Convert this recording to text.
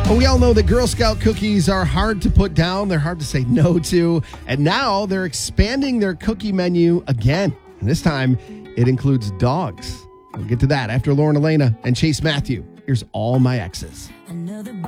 Well, we all know that Girl Scout cookies are hard to put down. They're hard to say no to. And now they're expanding their cookie menu again. And this time, it includes dogs. We'll get to that after Lauren Elena and Chase Matthew. Here's All My Exes. Another